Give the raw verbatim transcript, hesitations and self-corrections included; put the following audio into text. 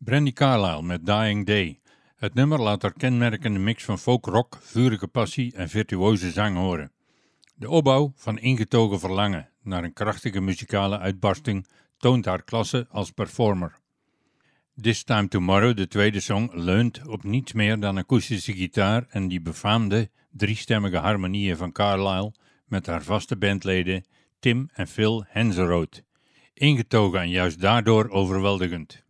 Brandi Carlile met Dying Day. Het nummer laat haar kenmerkende mix van folk-rock, vurige passie en virtuoze zang horen. De opbouw van ingetogen verlangen naar een krachtige muzikale uitbarsting toont haar klasse als performer. This Time Tomorrow, de tweede song, leunt op niets meer dan akoestische gitaar en die befaamde driestemmige harmonieën van Carlile met haar vaste bandleden Tim en Phil Henseroth. Ingetogen en juist daardoor overweldigend.